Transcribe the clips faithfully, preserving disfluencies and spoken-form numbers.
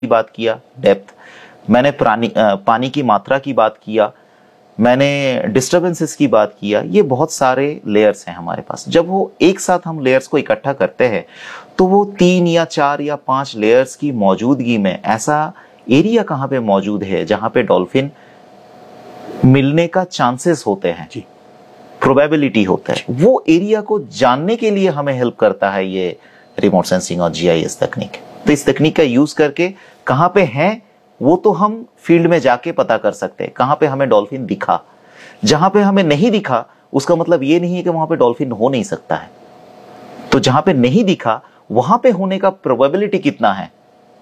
की बात किया, डेप्थ, मैंने पानी पानी की मात्रा की बात किया, मैंने डिस्टर्बेंसेस की बात किया। ये बहुत सारे लेयर्स हैं हमारे पास। जब वो एक साथ हम लेयर्स को इकट्ठा करते हैं तो वो तीन या चार या पांच लेयर्स की मौजूदगी में ऐसा एरिया कहाँ पे मौजूद है जहां पे डॉल्फिन मिलने का चांसेस होते हैं, प्रोबेबिलिटी होता है, वो एरिया को जानने के लिए हमें हेल्प करता है ये रिमोट सेंसिंग और जीआईएस तकनीक। तो इस तकनीक का यूज करके कहां पे हैं वो तो हम फील्ड में जाके पता कर सकते हैं। कहां पे हमें डॉल्फिन दिखा, जहां पे हमें नहीं दिखा उसका मतलब ये नहीं है कि वहां पे डॉल्फिन हो नहीं सकता है। तो जहां पे नहीं दिखा वहां पे होने का प्रोबेबिलिटी कितना है,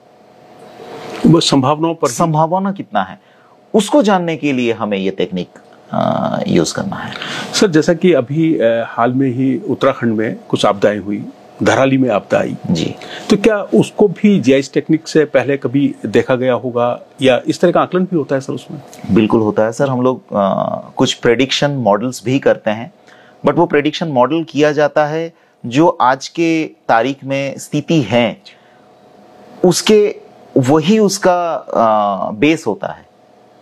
संभावनाओं पर संभावना कितना है, उसको जानने के लिए हमें ये टेक्निक यूज करना है। सर, जैसा कि अभी हाल में ही उत्तराखंड में कुछ आपदाएं हुई, धराली में आपदा आई जी, तो क्या उसको भी जीआईएस टेक्निक से पहले कभी देखा गया होगा या इस तरह का आकलन भी होता है सर उसमें? बिल्कुल होता है सर। हम लोग आ, कुछ प्रेडिक्शन मॉडल्स भी करते हैं, बट वो प्रेडिक्शन मॉडल किया जाता है जो आज के तारीख में स्थिति है उसके वही उसका आ, बेस होता है।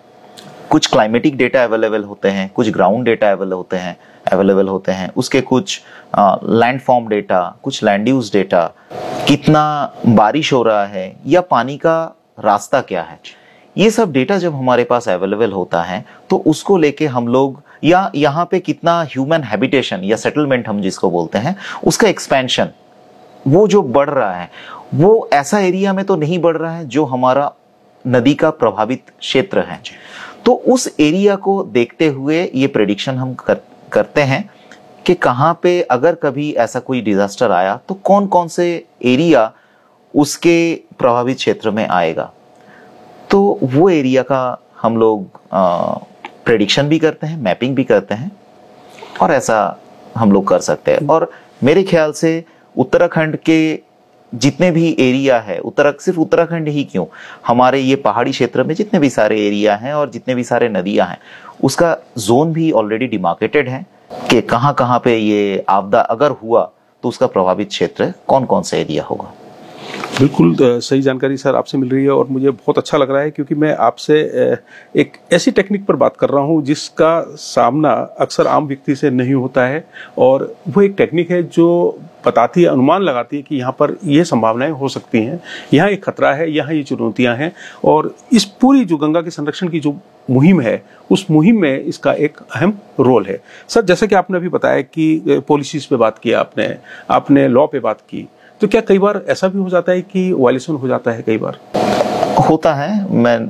कुछ क्लाइमेटिक डेटा अवेलेबल होते हैं, कुछ ग्राउंड डेटा अवेलेबल होते हैं अवेलेबल होते हैं उसके कुछ लैंड फॉर्म डेटा, कुछ लैंड यूज डेटा, कितना बारिश हो रहा है या पानी का रास्ता क्या है, ये सब डेटा जब हमारे पास अवेलेबल होता है तो उसको लेके हम लोग, या यहाँ पे कितना ह्यूमन हैबिटेशन या सेटलमेंट हम जिसको बोलते हैं उसका एक्सपेंशन, वो जो बढ़ रहा है वो ऐसा एरिया में तो नहीं बढ़ रहा है जो हमारा नदी का प्रभावित क्षेत्र है। तो उस एरिया को देखते हुए ये प्रेडिक्शन हम कर, करते हैं कि कहाँ पे अगर कभी ऐसा कोई डिजास्टर आया तो कौन कौन से एरिया उसके प्रभावित क्षेत्र में आएगा। तो वो एरिया का हम लोग प्रेडिक्शन भी करते हैं, मैपिंग भी करते हैं और ऐसा हम लोग कर सकते हैं। और मेरे ख्याल से उत्तराखंड के जितने भी एरिया है, उत्तराखंड सिर्फ उत्तराखंड ही क्यों, हमारे ये पहाड़ी क्षेत्र में जितने भी सारे एरिया हैं और जितने भी सारे नदियां हैं उसका जोन भी ऑलरेडी डिमार्केटेड है कि कहां कहां पे ये आपदा अगर हुआ तो उसका प्रभावित क्षेत्र कौन कौन सा एरिया होगा। बिल्कुल सही जानकारी सर आपसे मिल रही है और मुझे बहुत अच्छा लग रहा है क्योंकि मैं आपसे एक ऐसी टेक्निक पर बात कर रहा हूं जिसका सामना अक्सर आम व्यक्ति से नहीं होता है और वो एक टेक्निक है जो बताती है, अनुमान लगाती है कि यहाँ पर ये संभावनाएं हो सकती हैं, यहाँ एक खतरा है, यहाँ ये चुनौतियां हैं। और इस पूरी जो गंगा के संरक्षण की जो मुहिम है उस मुहिम में इसका एक अहम रोल है। सर, जैसा कि आपने अभी बताया कि पॉलिसीज पे बात की आपने आपने लॉ पे बात की, तो क्या कई बार ऐसा भी हो जाता है कि वायलेशन हो जाता है? कई बार होता है। मैं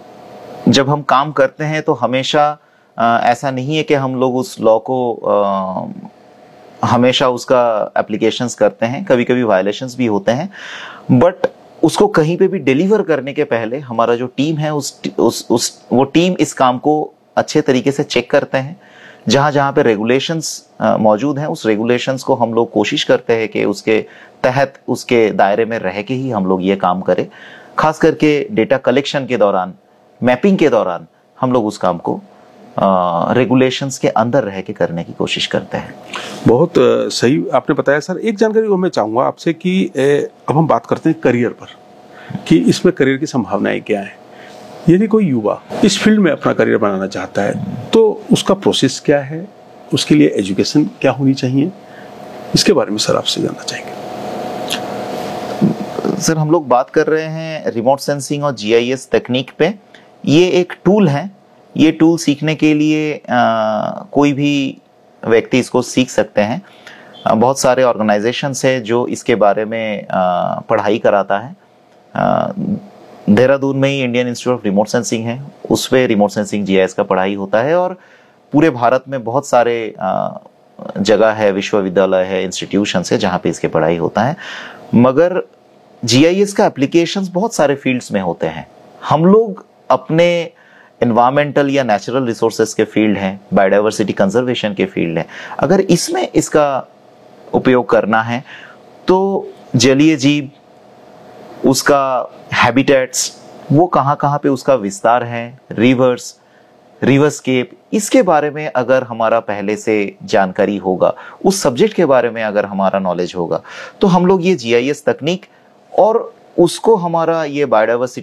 जब हम काम करते हैं तो हमेशा आ, ऐसा नहीं है कि हम लोग उस लॉ को आ, हमेशा उसका एप्लीकेशंस करते हैं। कभी कभी वायलेशंस भी होते हैं, बट उसको कहीं पे भी डिलीवर करने के पहले हमारा जो टीम है उस उस, उस वो टीम इस काम को अच्छे तरीके से चेक करते हैं। जहां जहां पे रेगुलेशंस मौजूद हैं उस रेगुलेशंस को हम लोग कोशिश करते हैं कि उसके तहत, उसके दायरे में रह के ही हम लोग ये काम करें। खास करके डेटा कलेक्शन के दौरान, मैपिंग के दौरान हम लोग उस काम को रेगुलेशंस के अंदर रह के करने की कोशिश करते हैं। बहुत uh, सही आपने बताया सर। एक जानकारी वो मैं चाहूँगा आपसे कि अब हम बात करते हैं करियर पर, कि इसमें करियर की संभावनाएं क्या है। यदि कोई युवा इस फील्ड में अपना करियर बनाना चाहता है तो उसका प्रोसेस क्या है, उसके लिए एजुकेशन क्या होनी चाहिए, इसके बारे में सर आपसे जानना चाहेंगे। सर, हम लोग बात कर रहे हैं रिमोट सेंसिंग और जीआईएस तकनीक पे। ये एक टूल है, ये टूल सीखने के लिए आ, कोई भी व्यक्ति इसको सीख सकते हैं। आ, बहुत सारे ऑर्गेनाइजेशंस है जो इसके बारे में आ, पढ़ाई कराता है। देहरादून में ही Indian institute of remote sensing है, उस पे रिमोट सेंसिंग जीआईएस का पढ़ाई होता है। और पूरे भारत में बहुत सारे जगह है, विश्वविद्यालय है, इंस्टीट्यूशंस है जहाँ पे इसके पढ़ाई होता है। मगर जीआईएस का एप्लीकेशंस बहुत सारे फील्ड्स में होते हैं। हम लोग अपने एनवायरमेंटल या नेचुरल रिसोर्सेज के फील्ड हैं, बायोडाइवर्सिटी कंजर्वेशन के फील्ड हैं, अगर इसमें इसका उपयोग करना है तो जलीय जीव, उसका हैबिटेट्स, वो कहाँ कहाँ पे उसका विस्तार है, रिवर्स, रिवरस्केप, इसके बारे में अगर हमारा पहले से जानकारी होगा, उस सब्जेक्ट के बारे में अगर हमारा नॉलेज होगा, तो हम लोग ये जीआईएस तकनीक और उसको हमारा ये बायोडाइवर्सिटी